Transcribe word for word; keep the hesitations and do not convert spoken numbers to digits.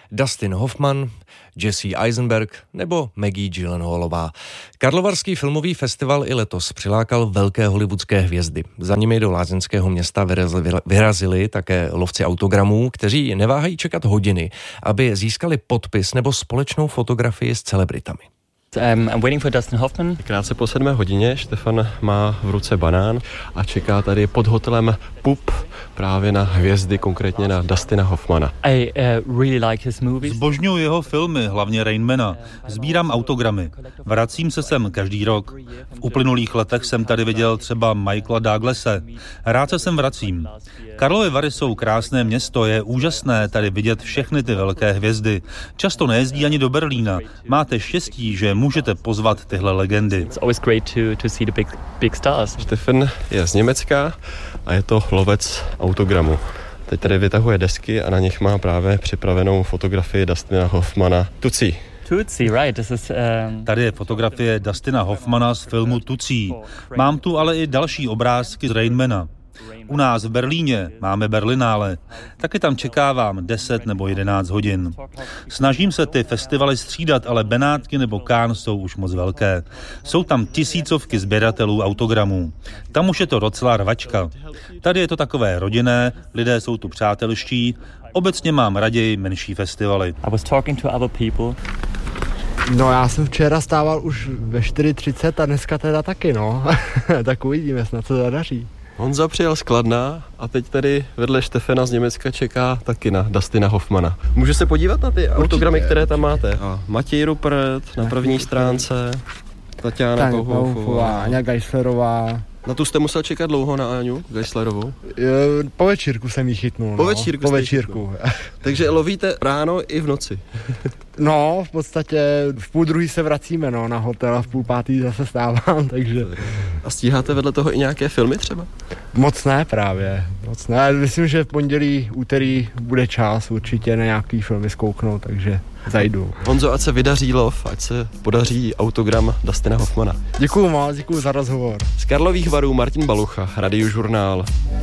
Dustin Hoffman, Jesse Eisenberg nebo Maggie Gyllenhaalová. Karlovarský filmový festival i letos přilákal velké hollywoodské hvězdy. Za nimi do lázeňského města vyrazili také lovci autogramů, kteří neváhají čekat hodiny, aby získali podpis nebo společnou fotografii s celebritami. Um, I'm waiting for Dustin Hoffman. Krátce po sedmé hodině Štefan má v ruce banán a čeká tady pod hotelem Pup právě na hvězdy, konkrétně na Dustina Hoffmana. I uh, really like his movies. Zbožňuji jeho filmy, hlavně Rainmana. Sbírám autogramy. Vracím se sem každý rok. V uplynulých letech jsem tady viděl třeba Michaela Douglase. Rád se sem vracím. Karlovy Vary jsou krásné město, je úžasné tady vidět všechny ty velké hvězdy. Často nejezdí ani do Berlína. Máte štěstí, že můžete pozvat tyhle legendy. It's always great to to see the big big stars. Štefan je z Německa a je to lovec autogramu. Teď tady vytahuje desky a na nich má právě připravenou fotografii Dustina Hoffmana Tucí. Tucí, right. This is, um... Tady je fotografie Dustina Hoffmana z filmu Tucí. Mám tu ale i další obrázky z Rainmana. U nás v Berlíně máme Berlinále. Taky tam čekávám deset nebo jedenáct hodin. Snažím se ty festivaly střídat, ale Benátky nebo Cannes jsou už moc velké. Jsou tam tisícovky sběratelů autogramů. Tam už je to docela rvačka. Tady je to takové rodinné, lidé jsou tu přátelští. Obecně mám raději menší festivaly. I was talking to other people. No já jsem včera stával už ve čtyři třicet a dneska teda taky, no. Tak uvidíme, snad se zadaří. Honza přijel z Kladna a teď tady vedle Štefana z Německa čeká taky na Dustina Hoffmana. Může se podívat na ty určitě, autogramy, které tam máte? A Matěj Rupert na první stránce, Tatiana Kohoufová, Aňa Geislerová. Na tu jste musel čekat dlouho, na Aňu Geislerovou? Po večírku jsem jí chytnul. Po no. večírku Po večírku. Takže lovíte ráno i v noci? No, v podstatě v půl druhý se vracíme, no, na hotel a v půl pátý zase stávám, takže... A stíháte vedle toho i nějaké filmy třeba? Moc ne právě, moc ne. Myslím, že v pondělí, úterý bude čas určitě na nějaký filmy zkouknout, takže zajdu. Honzo, ať se vydaří lov, ať se podaří autogram Dustina Hoffmana. Děkuju moc, děkuju za rozhovor. Z Karlových Varů Martin Balucha, Radiožurnál.